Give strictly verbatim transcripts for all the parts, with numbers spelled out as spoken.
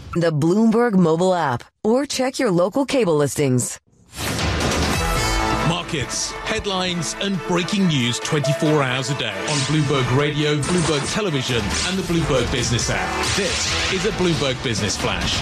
the Bloomberg mobile app, or check your local cable listings. Markets, headlines and breaking news twenty-four hours a day on Bloomberg Radio, Bloomberg Television and the Bloomberg Business app. This is a Bloomberg Business Flash.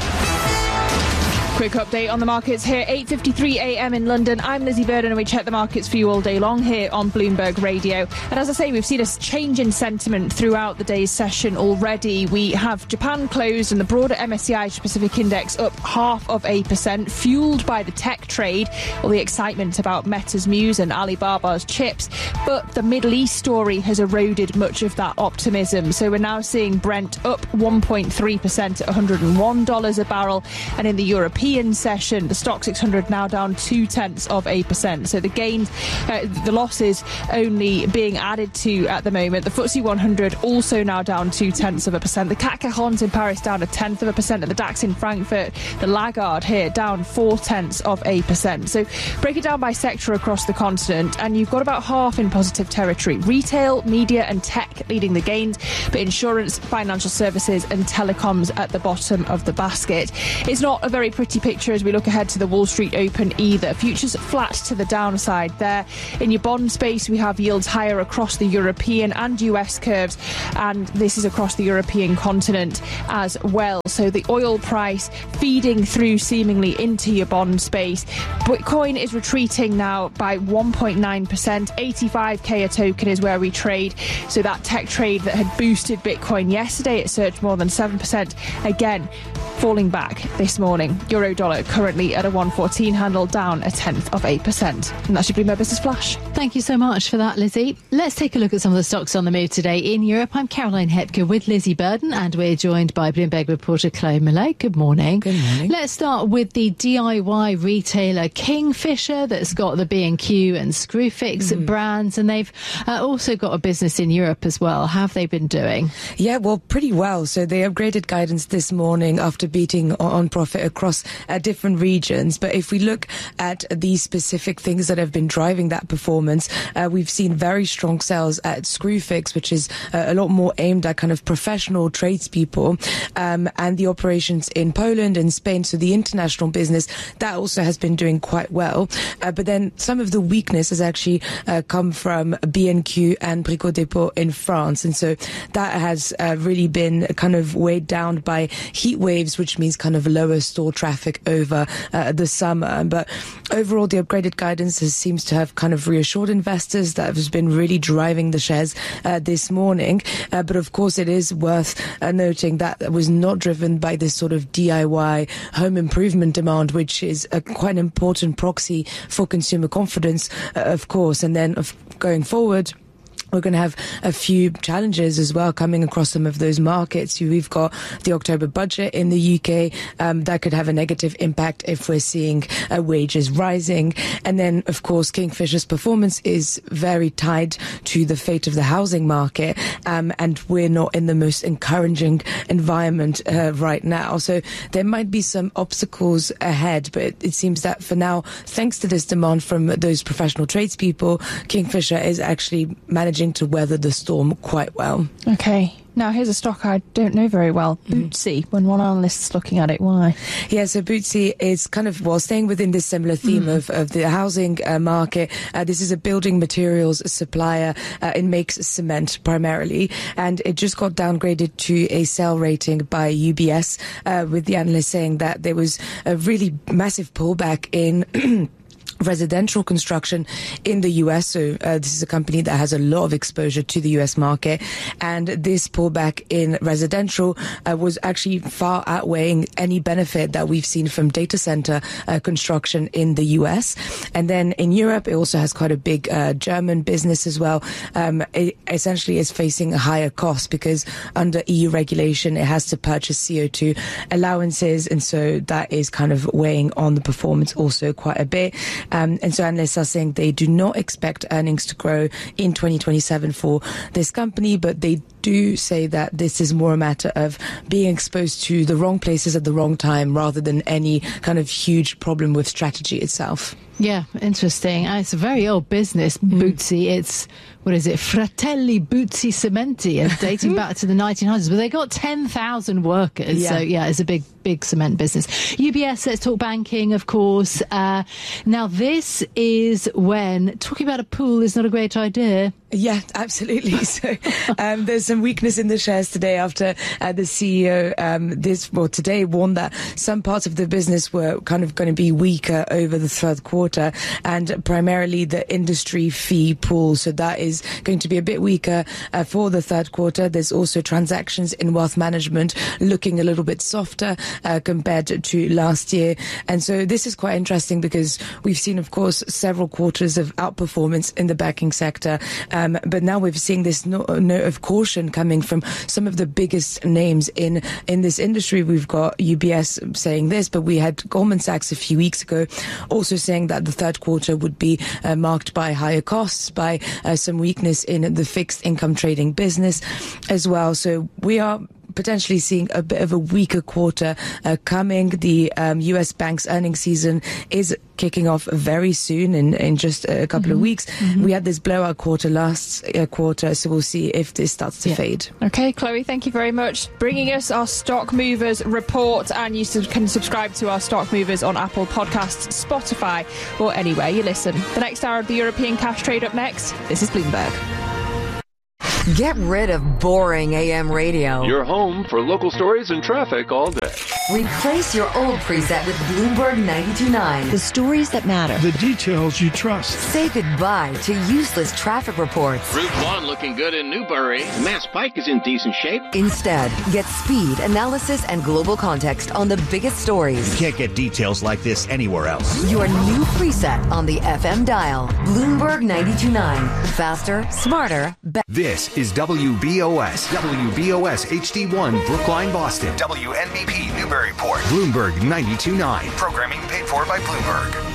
Quick update on the markets here, eight fifty-three a m in London. I'm Lizzie Burden and we check the markets for you all day long here on Bloomberg Radio. And as I say, we've seen a change in sentiment throughout the day's session already. We have Japan closed and the broader M S C I Asia-Pacific Index up half of a percent, fueled by the tech trade, all the excitement about Meta's news and Alibaba's chips. But the Middle East story has eroded much of that optimism. So we're now seeing Brent up one point three percent at one hundred one dollars a barrel. And in the European session, the Stock six hundred now down two tenths of a percent. So the gains, uh, the losses only being added to at the moment. The F T S E one hundred also now down two tenths of a percent. The C A C quarante in Paris down a tenth of a percent. And the DAX in Frankfurt, the laggard here, down four tenths of a percent. So break it down by sector across the continent, and you've got about half in positive territory. Retail, media and tech leading the gains, but insurance, financial services and telecoms at the bottom of the basket. It's not a very pretty picture as we look ahead to the Wall Street Open either. Futures flat to the downside there. In your bond space, we have yields higher across the European and U S curves, and this is across the European continent as well. So the oil price feeding through seemingly into your bond space. Bitcoin is retreating now by one point nine percent. eighty-five K a token is where we trade. So that tech trade that had boosted Bitcoin yesterday, it surged more than seven percent. Again, falling back this morning. Euro dollar currently at a one fourteen handle, down a tenth of eight percent. And that's your Bloomberg Business Flash. Thank you so much for that, Lizzie. Let's take a look at some of the stocks on the move today in Europe. I'm Caroline Hepker with Lizzie Burden, and we're joined by Bloomberg reporter Chloe Millay. Good morning. Good morning. Let's start with the D I Y retailer Kingfisher, that's got the B and Q and Screwfix mm. brands, and they've uh, also got a business in Europe as well. How have they been doing? Yeah, well, pretty well. So they upgraded guidance this morning after beating on profit across uh, different regions. But if we look at these specific things that have been driving that performance, uh, we've seen very strong sales at Screwfix, which is uh, a lot more aimed at kind of professional tradespeople, um, and the operations in Poland and Spain. So the international business, that also has been doing quite well. Uh, but then some of the weakness has actually uh, come from B and Q and Brico Dépôt in France. And so that has uh, really been kind of weighed down by heat waves, which means kind of lower store traffic over uh, the summer. But overall, the upgraded guidance has, seems to have kind of reassured investors. That has been really driving the shares uh, this morning. Uh, but of course, it is worth uh, noting that it was not driven by this sort of D I Y home improvement demand, which is a quite an important proxy for consumer confidence, uh, of course. And then of going forward, we're going to have a few challenges as well coming across some of those markets. We've got the October budget in the U K. Um, that could have a negative impact if we're seeing uh, wages rising. And then, of course, Kingfisher's performance is very tied to the fate of the housing market. Um, and we're not in the most encouraging environment uh, right now. So there might be some obstacles ahead. But it, it seems that for now, thanks to this demand from those professional tradespeople, Kingfisher is actually managing to weather the storm quite well. Okay. Now, here's a stock I don't know very well. Bootsy, when one analyst's looking at it, why? Yeah, so Bootsy is kind of, well, staying within this similar theme mm. of, of the housing uh, market. Uh, this is a building materials supplier. Uh, it makes cement primarily, and it just got downgraded to a sell rating by U B S, uh, with the analyst saying that there was a really massive pullback in residential construction in the U S. So uh, this is a company that has a lot of exposure to the U S market, and this pullback in residential uh, was actually far outweighing any benefit that we've seen from data center uh, construction in the U S. And then in Europe, it also has quite a big uh, German business as well. Um, it essentially is facing a higher cost because under E U regulation, it has to purchase C O two allowances, and so that is kind of weighing on the performance also quite a bit. Um, and so analysts are saying they do not expect earnings to grow in twenty twenty-seven for this company, but they do say that this is more a matter of being exposed to the wrong places at the wrong time rather than any kind of huge problem with strategy itself. Yeah, interesting. Uh, It's a very old business, mm. Buzzi. It's, what is it, Fratelli Buzzi Cementi, uh, dating back to the nineteen hundreds. But they got ten thousand workers. Yeah. So, yeah, it's a big, big cement business. U B S, let's talk banking, of course. Uh, now, this is when talking about a pool is not a great idea. Yeah, absolutely. So um, there's some weakness in the shares today after uh, the C E O um, this well today warned that some parts of the business were kind of going to be weaker over the third quarter, and primarily the industry fee pool. So that is going to be a bit weaker uh, for the third quarter. There's also transactions in wealth management looking a little bit softer uh, compared to last year. And so this is quite interesting because we've seen, of course, several quarters of outperformance in the banking sector. Um, but now we're seeing this note no, of caution coming from some of the biggest names in, in this industry. We've got U B S saying this, but we had Goldman Sachs a few weeks ago also saying that the third quarter would be uh, marked by higher costs, by uh, some weakness in the fixed income trading business as well. So we are potentially seeing a bit of a weaker quarter uh, coming. The um, U S banks earnings season is kicking off very soon in, in just a couple mm-hmm. of weeks. Mm-hmm. We had this blowout quarter last uh, quarter, so we'll see if this starts to yeah. fade. Okay, Chloe, thank you very much. Bringing us our Stock Movers report, and you can subscribe to our Stock Movers on Apple Podcasts, Spotify, or anywhere you listen. The next hour of the European cash trade up next. This is Bloomberg. Get rid of boring A M radio. Your home for local stories and traffic all day. Replace your old preset with Bloomberg ninety-two point nine. The stories that matter. The details you trust. Say goodbye to useless traffic reports. Route one looking good in Newbury. Mass Pike is in decent shape. Instead, get speed, analysis, and global context on the biggest stories. You can't get details like this anywhere else. Your new preset on the F M dial. Bloomberg ninety-two point nine. Faster, smarter, better. This is W B O S. W B O S H D one, Brookline, Boston. W N B P, Newburyport. Bloomberg ninety-two point nine. Programming paid for by Bloomberg.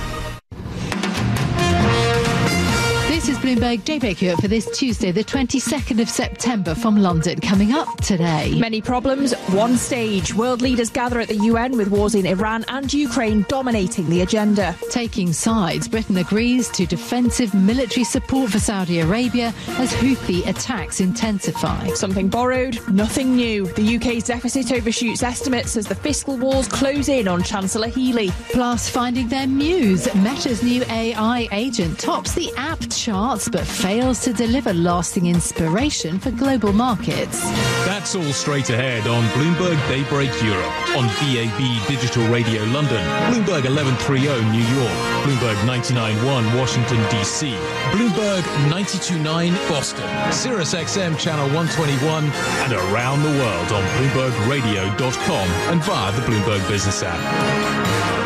This is Bloomberg Daybreak Europe for this Tuesday, the twenty-second of September from London. Coming up today. Many problems, one stage. World leaders gather at the U N with wars in Iran and Ukraine dominating the agenda. Taking sides, Britain agrees to defensive military support for Saudi Arabia as Houthi attacks intensify. Something borrowed, nothing new. The U K's deficit overshoots estimates as the fiscal wars close in on Chancellor Healey. Plus, finding their muse. Meta's new A I agent tops the app charts but fails to deliver lasting inspiration for global markets. That's all straight ahead on Bloomberg Daybreak Europe, on D A B Digital Radio London, Bloomberg eleven thirty New York, Bloomberg ninety-nine point one Washington D C, Bloomberg ninety-two point nine Boston, Sirius X M Channel one twenty-one, and around the world on Bloomberg Radio dot com and via the Bloomberg Business app.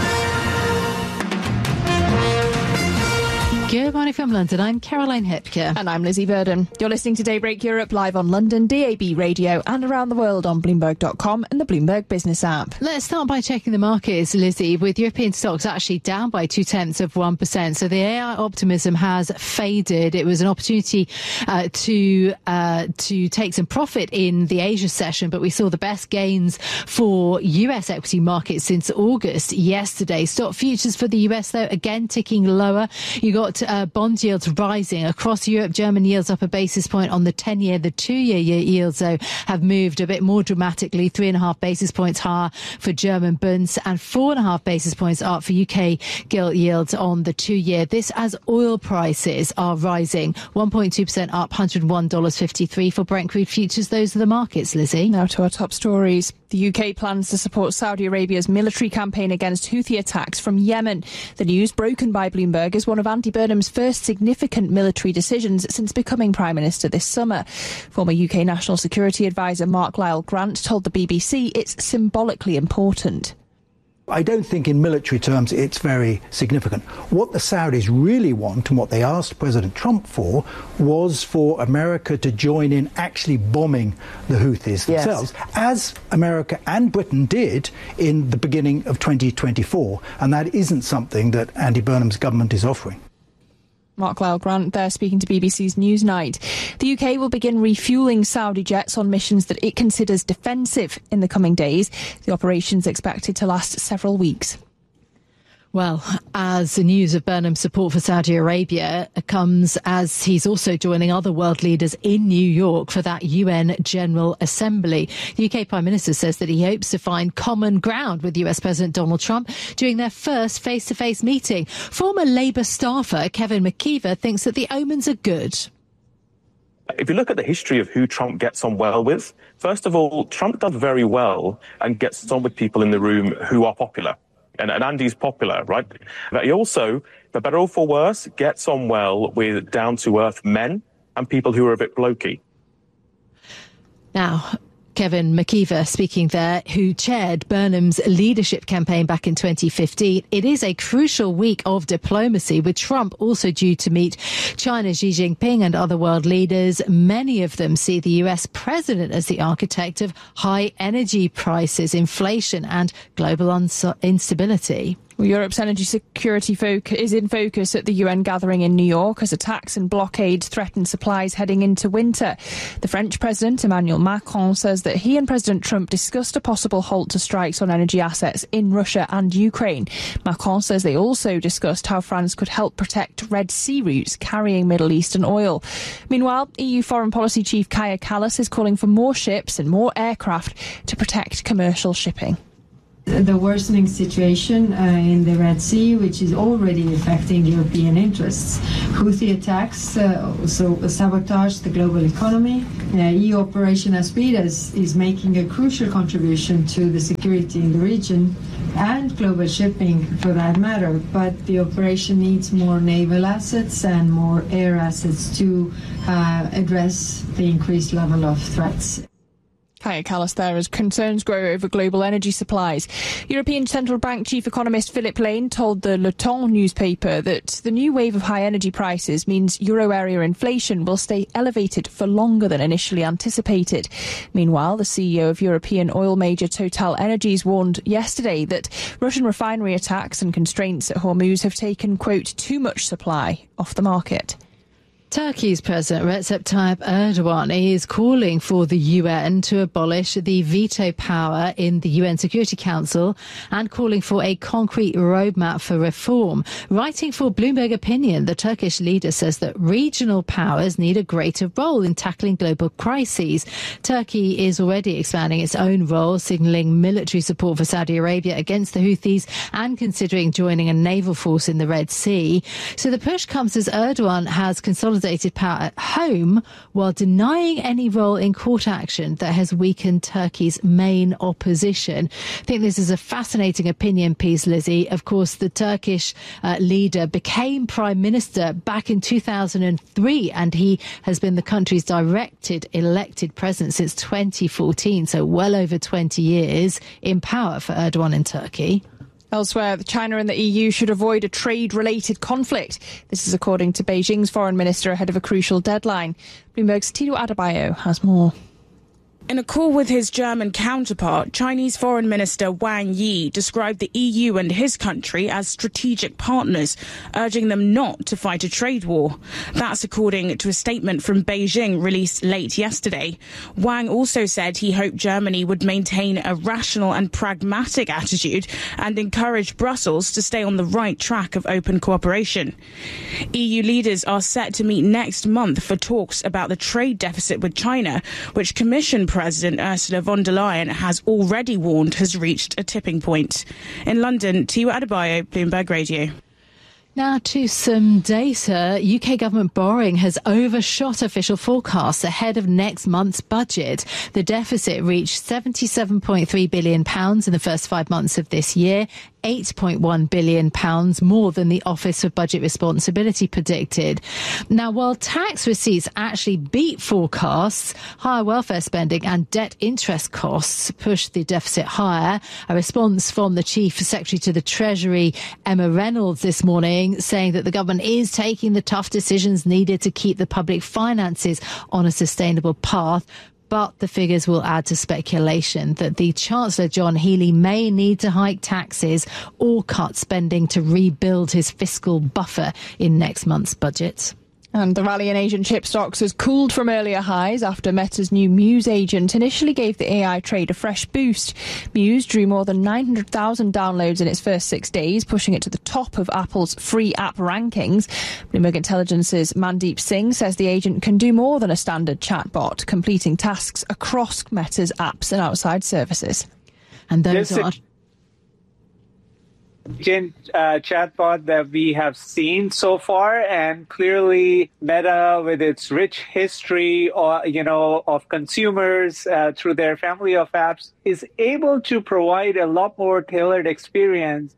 Good morning from London. I'm Caroline Hepker. And I'm Lizzie Burden. You're listening to Daybreak Europe live on London, D A B Radio, and around the world on Bloomberg dot com and the Bloomberg Business app. Let's start by checking the markets, Lizzie, with European stocks actually down by two-tenths of one percent. So the A I optimism has faded. It was an opportunity uh, to uh, to take some profit in the Asia session, but we saw the best gains for U S equity markets since August yesterday. Stock futures for the U S, though, again ticking lower. You got Uh, bond yields rising across Europe. German yields up a basis point on the ten-year. The two-year yields, though, have moved a bit more dramatically. Three and a half basis points higher for German bunds and four and a half basis points up for U K gilt yields on the two-year. This as oil prices are rising. one point two percent up, one hundred one dollars fifty-three for Brent crude futures. Those are the markets, Lizzie. Now to our top stories. The U K plans to support Saudi Arabia's military campaign against Houthi attacks from Yemen. The news, broken by Bloomberg, is one of Andy Burnham's first significant military decisions since becoming Prime Minister this summer. Former U K National Security Advisor Mark Lyle Grant told the B B C it's symbolically important. I don't think in military terms it's very significant. What the Saudis really want and what they asked President Trump for was for America to join in actually bombing the Houthis themselves, yes, as America and Britain did in the beginning of twenty twenty-four. And that isn't something that Andy Burnham's government is offering. Mark Lyle Grant there speaking to B B C's Newsnight. The U K will begin refuelling Saudi jets on missions that it considers defensive in the coming days. The operation's expected to last several weeks. Well, as the news of Burnham's support for Saudi Arabia comes as he's also joining other world leaders in New York for that U N General Assembly. The U K Prime Minister says that he hopes to find common ground with U S President Donald Trump during their first face-to-face meeting. Former Labour staffer Kevin McKeever thinks that the omens are good. If you look at the history of who Trump gets on well with, first of all, Trump does very well and gets on with people in the room who are popular. And, and Andy's popular, right? But he also, for better or for worse, gets on well with down-to-earth men and people who are a bit blokey. Now, Kevin McKeever speaking there, who chaired Burnham's leadership campaign back in twenty fifteen. It is a crucial week of diplomacy, with Trump also due to meet China's Xi Jinping and other world leaders. Many of them see the U S president as the architect of high energy prices, inflation and global uns- instability. Well, Europe's energy security foc- is in focus at the U N gathering in New York as attacks and blockades threaten supplies heading into winter. The French President Emmanuel Macron says that he and President Trump discussed a possible halt to strikes on energy assets in Russia and Ukraine. Macron says they also discussed how France could help protect Red Sea routes carrying Middle Eastern oil. Meanwhile, E U Foreign Policy Chief Kaja Kallas is calling for more ships and more aircraft to protect commercial shipping. The worsening situation uh, in the Red Sea, which is already affecting European interests. Houthi attacks uh, also sabotage the global economy. Uh, E U Operation Aspides is making a crucial contribution to the security in the region and global shipping for that matter. But the operation needs more naval assets and more air assets to uh, address the increased level of threats. Kaja Kallas there as concerns grow over global energy supplies. European Central Bank Chief Economist Philip Lane told the Le Temps newspaper that the new wave of high energy prices means euro area inflation will stay elevated for longer than initially anticipated. Meanwhile, the C E O of European oil major Total Energies warned yesterday that Russian refinery attacks and constraints at Hormuz have taken, quote, too much supply off the market. Turkey's President Recep Tayyip Erdogan is calling for the U N to abolish the veto power in the U N Security Council and calling for a concrete roadmap for reform. Writing for Bloomberg Opinion, the Turkish leader says that regional powers need a greater role in tackling global crises. Turkey is already expanding its own role, signalling military support for Saudi Arabia against the Houthis and considering joining a naval force in the Red Sea. So the push comes as Erdogan has consolidated power at home while denying any role in court action that has weakened Turkey's main opposition. I think this is a fascinating opinion piece, Lizzie. Of course, the Turkish uh, leader became prime minister back in two thousand three, and he has been the country's directed elected president since twenty fourteen, so well over twenty years in power for Erdogan in Turkey. Elsewhere, China and the E U should avoid a trade-related conflict. This is according to Beijing's foreign minister ahead of a crucial deadline. Bloomberg's Tito Adebayo has more. In a call with his German counterpart, Chinese Foreign Minister Wang Yi described the E U and his country as strategic partners, urging them not to fight a trade war. That's according to a statement from Beijing released late yesterday. Wang also said he hoped Germany would maintain a rational and pragmatic attitude and encourage Brussels to stay on the right track of open cooperation. E U leaders are set to meet next month for talks about the trade deficit with China, which Commission President Ursula von der Leyen has already warned has reached a tipping point. In London, Tiwa Adebayo, Bloomberg Radio. Now to some data. U K government borrowing has overshot official forecasts ahead of next month's budget. The deficit reached seventy-seven point three billion pounds in the first five months of this year, eight point one billion pounds more than the Office for Budget Responsibility predicted. Now, while tax receipts actually beat forecasts, higher welfare spending and debt interest costs pushed the deficit higher. A response from the Chief Secretary to the Treasury, Emma Reynolds, this morning, saying that the government is taking the tough decisions needed to keep the public finances on a sustainable path. but the figures will add to speculation that the Chancellor, John Healey, may need to hike taxes or cut spending to rebuild his fiscal buffer in next month's budget. And the rally in Asian chip stocks has cooled from earlier highs after Meta's new Muse agent initially gave the A I trade a fresh boost. Muse drew more than nine hundred thousand downloads in its first six days, pushing it to the top of Apple's free app rankings. Bloomberg Intelligence's Mandeep Singh says the agent can do more than a standard chatbot, completing tasks across Meta's apps and outside services. And those yes, are... Agent uh, chatbot that we have seen so far, and clearly Meta, with its rich history, or you know, of consumers uh, through their family of apps, is able to provide a lot more tailored experience.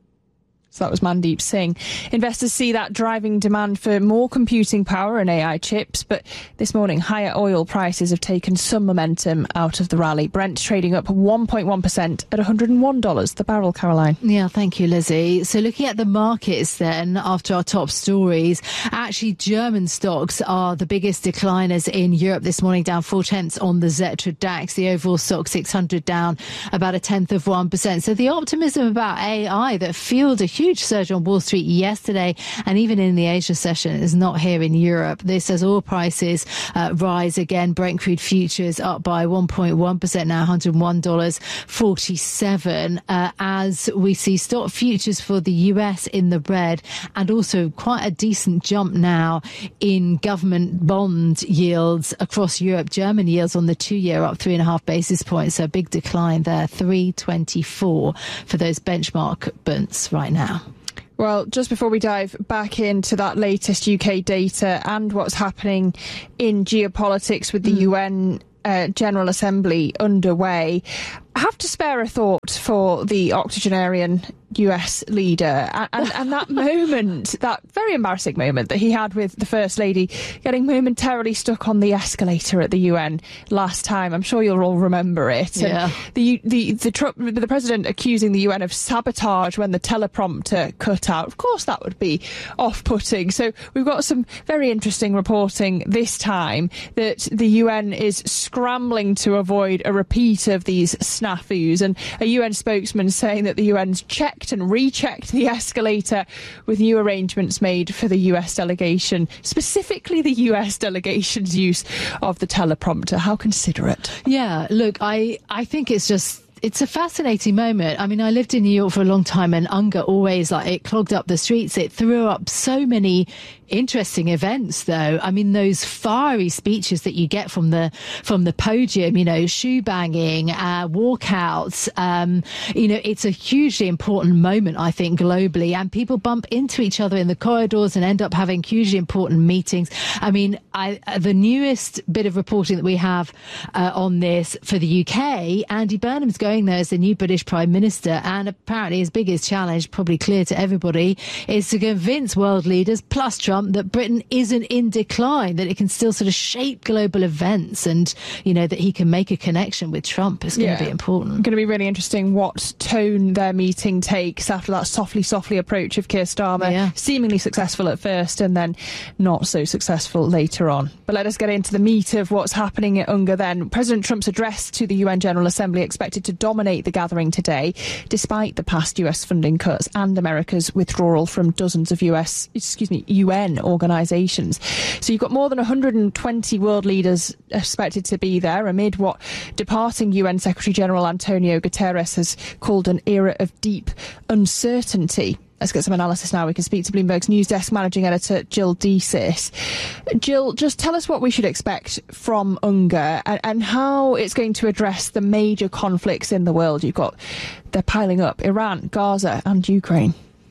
So that was Mandeep Singh. Investors see that driving demand for more computing power and A I chips, but this morning higher oil prices have taken some momentum out of the rally. Brent trading up one point one percent at one hundred one dollars the barrel, Caroline. Yeah, thank you, Lizzie. So looking at the markets then, after our top stories, actually German stocks are the biggest decliners in Europe this morning, down four tenths on the Xetra DAX. The overall stock six hundred down about a tenth of one percent. So the optimism about A I that fueled a huge huge surge on Wall Street yesterday and even in the Asia session is not here in Europe. This as oil prices uh, rise again. Brent crude futures up by one point one percent now, one hundred one dollars forty-seven, uh, as we see stock futures for the U S in the red, and also quite a decent jump now in government bond yields across Europe. German yields on the two-year up three and a half basis points, so a big decline there, three twenty-four for those benchmark bunts right now. Well, just before we dive back into that latest U K data and what's happening in geopolitics with the mm. U N uh, General Assembly underway, I have to spare a thought for the octogenarian U S leader and, and, and that moment, that very embarrassing moment that he had with the First Lady getting momentarily stuck on the escalator at the U N last time. I'm sure you'll all remember it. Yeah. And the, the, the, Trump, the president accusing the U N of sabotage when the teleprompter cut out. Of course, that would be off-putting. So we've got some very interesting reporting this time that the U N is scrambling to avoid a repeat of these snafus, and a U N spokesman saying that the U N's checked and rechecked the escalator with new arrangements made for the U S delegation, specifically the U S delegation's use of the teleprompter. How considerate. Yeah, look, I, I think it's just it's a fascinating moment. I mean, I lived in New York for a long time, and UNGA always, like, it clogged up the streets. It threw up so many interesting events, though. I mean, those fiery speeches that you get from the from the podium, you know, shoe banging, uh, walkouts. Um, you know, it's a hugely important moment, I think, globally, and people bump into each other in the corridors and end up having hugely important meetings. I mean, I, the newest bit of reporting that we have uh, on this for the U K, Andy Burnham's going there as the new British Prime Minister, and apparently his biggest challenge, probably clear to everybody, is to convince world leaders, plus Trump, that Britain isn't in decline, that it can still sort of shape global events, and, you know, that he can make a connection with Trump is going yeah. to be important. Going to be really interesting what tone their meeting takes after that softly, softly approach of Keir Starmer, yeah. seemingly successful at first and then not so successful later on. But let us get into the meat of what's happening at UNGA then. President Trump's address to the U N General Assembly expected to dominate the gathering today, despite the past U S funding cuts and America's withdrawal from dozens of U S, excuse me, U N organisations. So you've got more than one hundred twenty world leaders expected to be there amid what departing U N Secretary General Antonio Guterres has called an era of deep uncertainty. Let's get some analysis now. We can speak to Bloomberg's news desk managing editor Jill Desis. Jill, just tell us what we should expect from UNGA and, and how it's going to address the major conflicts in the world. You've got, they're piling up, Iran, Gaza and Ukraine.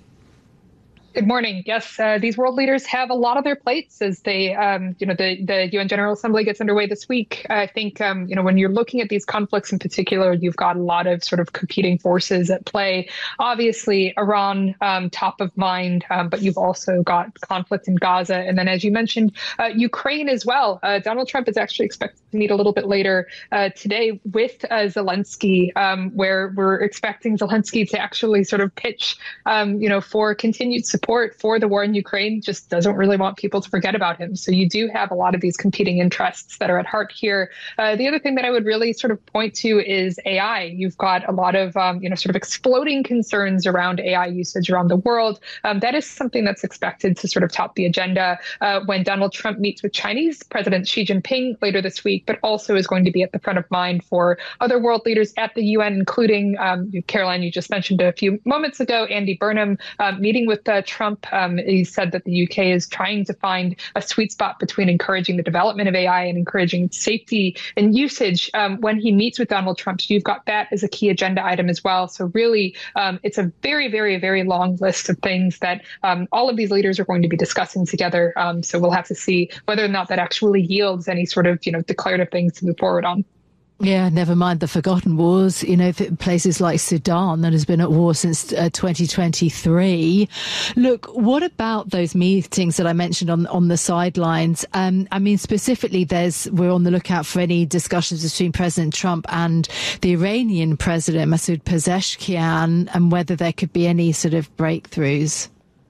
Good morning. Yes, uh, these world leaders have a lot on their plates as they, um, you know, the, the U N General Assembly gets underway this week. I think, um, you know, when you're looking at these conflicts in particular, you've got a lot of sort of competing forces at play. Obviously, Iran, um, top of mind, um, but you've also got conflict in Gaza. And then, as you mentioned, uh, Ukraine as well. Uh, Donald Trump is actually expected to meet a little bit later uh, today with uh, Zelensky, um, where we're expecting Zelensky to actually sort of pitch, um, you know, for continued support support for the war in Ukraine just doesn't really want people to forget about him. So you do have a lot of these competing interests that are at heart here. Uh, the other thing that I would really sort of point to is A I. You've got a lot of, um, you know, sort of exploding concerns around A I usage around the world. Um, that is something that's expected to sort of top the agenda uh, when Donald Trump meets with Chinese President Xi Jinping later this week, but also is going to be at the front of mind for other world leaders at the U N, including, um, Caroline, you just mentioned a few moments ago, Andy Burnham um, meeting with uh, Trump. Um, he said that the U K is trying to find a sweet spot between encouraging the development of A I and encouraging safety and usage. Um, when he meets with Donald Trump, you've got that as a key agenda item as well. So really, um, it's a very, very, very long list of things that um, all of these leaders are going to be discussing together. Um, so we'll have to see whether or not that actually yields any sort of, you know, declarative things to move forward on. Yeah, never mind the forgotten wars, you know, places like Sudan that has been at war since uh, twenty twenty-three. Look, what about those meetings that I mentioned on on the sidelines? Um, I mean, specifically, there's we're on the lookout for any discussions between President Trump and the Iranian president, Masoud Pezeshkian, and whether there could be any sort of breakthroughs.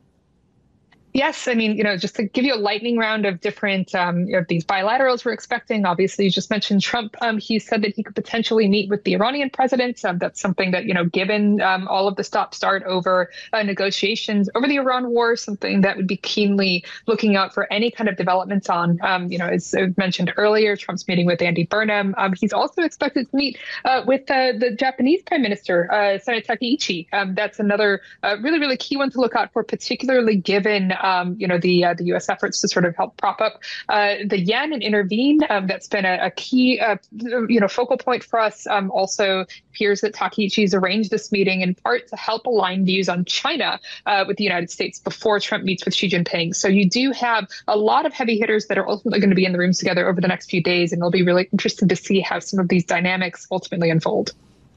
Yes, I mean, you know, just to give you a lightning round of different um, of these bilaterals we're expecting. Obviously, you just mentioned Trump. Um, he said that he could potentially meet with the Iranian president. Um, that's something that, you know, given um, all of the stop-start over uh, negotiations over the Iran war, something that would be keenly looking out for any kind of developments on. Um, you know, as I mentioned earlier, Trump's meeting with Andy Burnham. Um, he's also expected to meet uh, with uh, the Japanese Prime Minister, uh, Senator Takaichi. Um, that's another uh, really, really key one to look out for, particularly given Um, you know, the uh, the U S efforts to sort of help prop up uh, the yen and intervene. Um, that's been a, a key, uh, you know, focal point for us. Um, also appears that Takaichi's arranged this meeting in part to help align views on China uh, with the United States before Trump meets with Xi Jinping. So you do have a lot of heavy hitters that are ultimately going to be in the rooms together over the next few days, and it'll be really interesting to see how some of these dynamics ultimately unfold.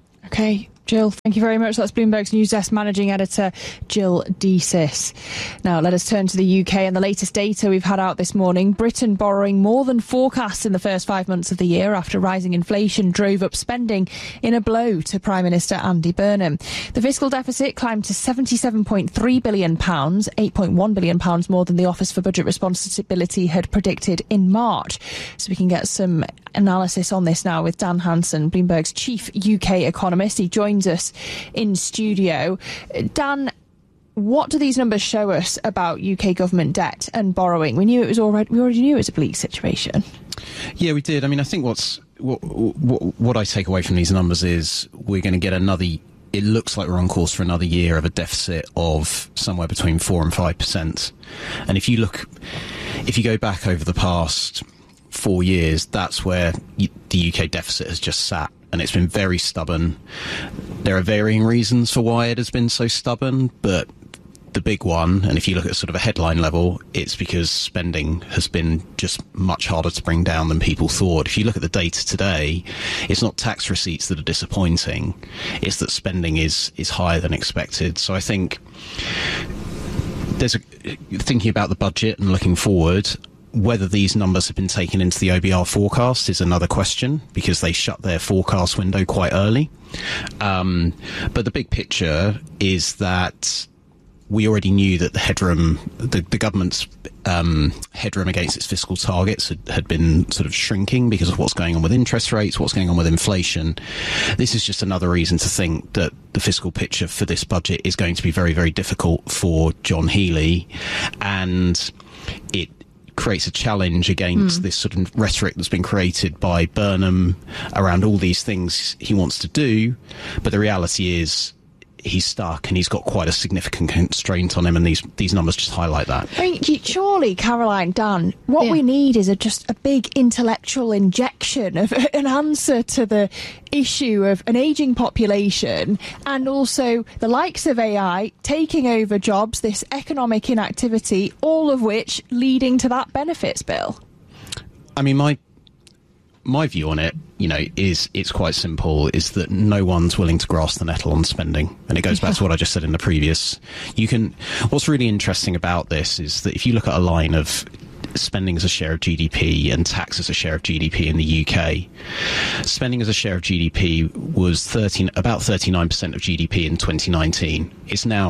Okay, Jill, thank you very much. That's Bloomberg's News Desk Managing Editor, Jill Deesis. Now, let us turn to the U K and the latest data we've had out this morning. Britain borrowing more than forecast in the first five months of the year after rising inflation drove up spending in a blow to Prime Minister Andy Burnham. The fiscal deficit climbed to seventy-seven point three billion pounds, eight point one billion pounds more than the Office for Budget Responsibility had predicted in March. So we can get some analysis on this now with Dan Hansen, Bloomberg's chief U K economist. He joins us in studio. Dan, what do these numbers show us about U K government debt and borrowing? We knew it was already, we already knew it was a bleak situation. Yeah, we did. I mean, I think what's what, what, what I take away from these numbers is we're going to get another. It looks like we're on course for another year of a deficit of somewhere between four and five percent. And if you look, if you go back over the past four years, that's where the U K deficit has just sat. And it's been very stubborn. There are varying reasons for why it has been so stubborn, but the big one, and if you look at sort of a headline level, it's because spending has been just much harder to bring down than people thought. If you look at the data today, it's not tax receipts that are disappointing, it's that spending is, is higher than expected. So I think there's a, thinking about the budget and looking forward, whether these numbers have been taken into the O B R forecast is another question, because they shut their forecast window quite early. Um, but the big picture is that we already knew that the headroom, the, the government's um, headroom against its fiscal targets had, had been sort of shrinking because of what's going on with interest rates, what's going on with inflation. This is just another reason to think that the fiscal picture for this budget is going to be very, very difficult for John Healey, and it creates a challenge against mm. this sort of rhetoric that's been created by Burnham around all these things he wants to do. But the reality is he's stuck, and he's got quite a significant constraint on him, and these these numbers just highlight that. I mean, surely, Caroline, Dan, what yeah. we need is a, just a big intellectual injection of an answer to the issue of an ageing population, and also the likes of A I taking over jobs, this economic inactivity, all of which leading to that benefits bill. I mean, my my view on it, you know, is it's quite simple, is that no one's willing to grasp the nettle on spending. And it goes back to what I just said in the previous. You can, what's really interesting about this is that if you look at a line of spending as a share of G D P and tax as a share of G D P in the U K, spending as a share of G D P was thirteen, about thirty-nine percent of G D P in twenty nineteen. It's now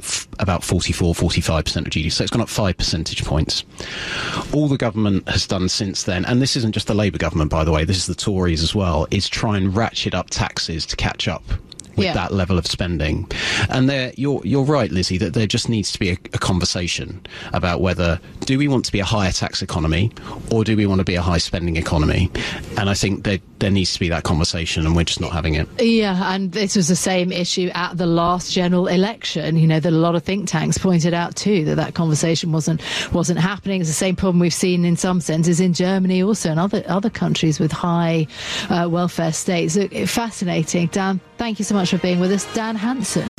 f- about forty-four, forty-five percent of G D P. So it's gone up five percentage points. All the government has done since then, and this isn't just the Labour government, by the way, this is the Tories as well, is try and ratchet up taxes to catch up with yeah. that level of spending. And there, you're you're right, Lizzie, that there just needs to be a, a conversation about whether do we want to be a higher tax economy or do we want to be a high spending economy. And I think there there needs to be that conversation, and we're just not having it. Yeah, and this was the same issue at the last general election, you know, that a lot of think tanks pointed out too, that that conversation wasn't wasn't happening. It's the same problem we've seen in some senses in Germany also, and other other countries with high uh, welfare states. Look, fascinating. Dan, thank you so much for being with us. Dan Hansen.